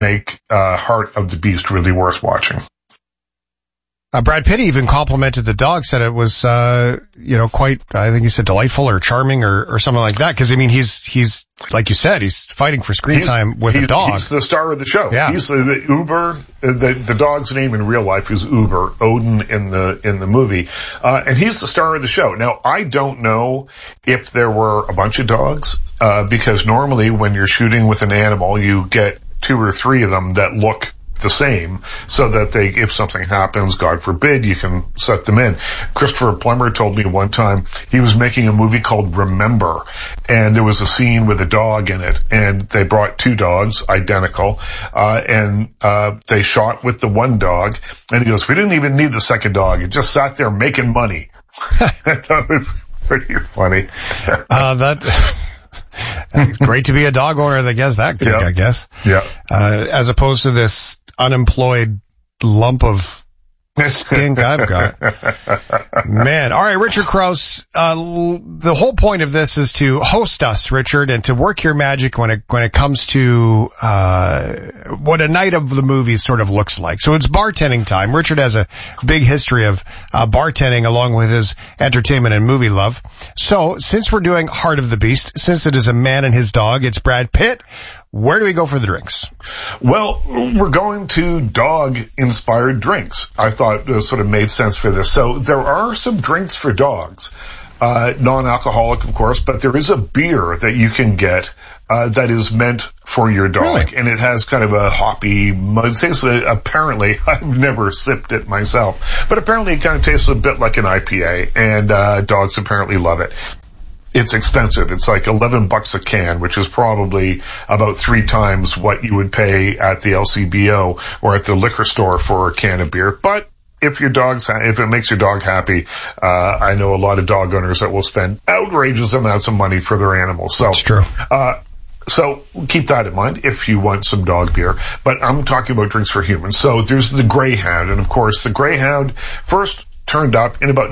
make Heart of the Beast really worth watching. Brad Pitt even complimented the dog, said it was, quite, I think he said delightful or charming or something like that. Cause I mean, he's, like you said, he's fighting for screen time with a dog. He's the star of the show. Yeah. He's the Uber, the dog's name in real life is Uber, Odin in the movie. And he's the star of the show. Now, I don't know if there were a bunch of dogs, because normally when you're shooting with an animal, you get 2 or 3 of them that look the same, so that if something happens, God forbid, you can set them in. Christopher Plummer told me one time he was making a movie called Remember, and there was a scene with a dog in it, and they brought 2 dogs, identical, and they shot with the one dog, and he goes, we didn't even need the second dog, it just sat there making money. That was pretty funny. Great to be a dog owner that gets that gig, yeah. I guess. Yeah. As opposed to this unemployed lump of stink I've got. Man. All right, Richard Crouse, the whole point of this is to host us, Richard, and to work your magic when it comes to, what a night of the movies sort of looks like. So it's bartending time. Richard has a big history of, bartending along with his entertainment and movie love. So since we're doing Heart of the Beast, since it is a man and his dog, it's Brad Pitt. Where do we go for the drinks? Well, we're going to dog-inspired drinks. I thought it sort of made sense for this. So there are some drinks for dogs, non-alcoholic, of course, but there is a beer that you can get that is meant for your dog. Really? And it has kind of a hoppy, apparently, I've never sipped it myself, but apparently it kind of tastes a bit like an IPA, and dogs apparently love it. It's expensive. It's like $11 a can, which is probably about 3 times what you would pay at the LCBO or at the liquor store for a can of beer. But if it makes your dog happy, I know a lot of dog owners that will spend outrageous amounts of money for their animals. So, that's true. So keep that in mind if you want some dog beer. But I'm talking about drinks for humans. So there's the Greyhound. And of course, the Greyhound first turned up in about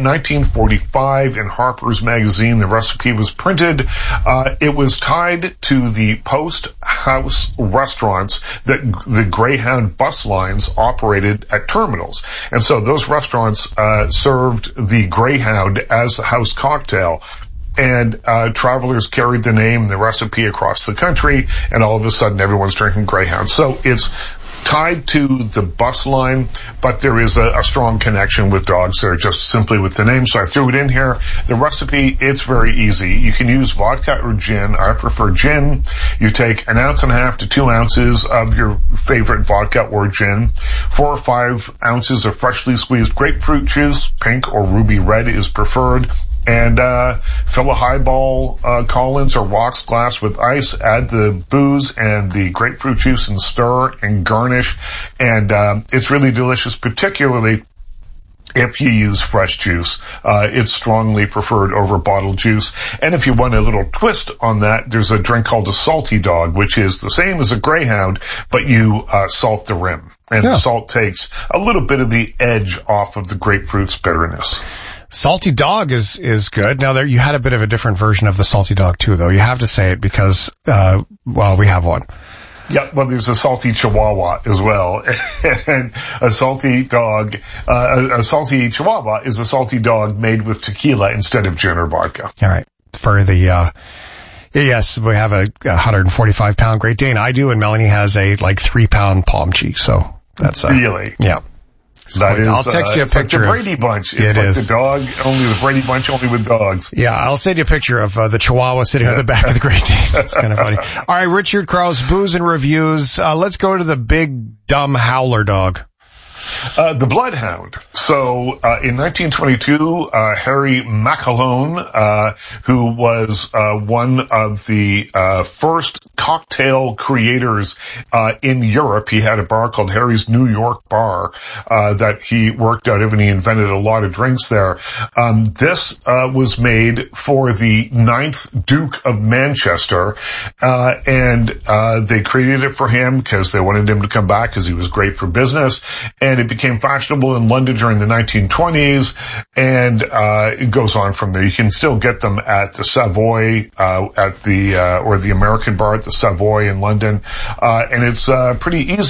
1945 in Harper's Magazine. The recipe was printed. It was tied to the Post House restaurants that the Greyhound bus lines operated at terminals. And so those restaurants served the Greyhound as the house cocktail. And travelers carried the name and the recipe across the country, and all of a sudden everyone's drinking Greyhound. So it's tied to the bus line, but there is a strong connection with dogs there just simply with the name. So I threw it in here. The recipe, it's very easy. You can use vodka or gin. I prefer gin. You take 1.5 ounces to 2 ounces of your favorite vodka or gin. 4 or 5 ounces of freshly squeezed grapefruit juice. Pink or ruby red is preferred. And fill a highball Collins or rocks glass with ice, add the booze and the grapefruit juice and stir and garnish. And it's really delicious, particularly if you use fresh juice. It's strongly preferred over bottled juice. And if you want a little twist on that, there's a drink called a Salty Dog, which is the same as a Greyhound, but you salt the rim. And the salt takes a little bit of the edge off of the grapefruit's bitterness. Salty Dog is good. Now you had a bit of a different version of the Salty Dog too, though. You have to say it because, we have one. Yeah, well, there's a Salty Chihuahua as well. And a Salty Dog, a Salty Chihuahua is a salty dog made with tequila instead of gin or vodka. All right. For the, yes, we have a 145-pound Great Dane. I do, and Melanie has a 3-pound Palm Cheek. So that's, really? Yeah. That is, I'll text you a picture. Like the Brady Bunch. It's like the dog, only the Brady Bunch, only with dogs. Yeah, I'll send you a picture of the Chihuahua sitting on the back of the Great Dane. That's kind of funny. All right, Richard Crouse, booze and reviews. Let's go to the big, dumb howler dog. The Bloodhound. So, in 1922, Harry Macalone, who was, one of the, first cocktail creators, in Europe. He had a bar called Harry's New York Bar, that he worked out of, and he invented a lot of drinks there. This, was made for the 9th Duke of Manchester, and, they created it for him because they wanted him to come back because he was great for business. And and it became fashionable in London during the 1920s, and it goes on from there. You can still get them at the Savoy, or the American Bar at the Savoy in London, and it's pretty easy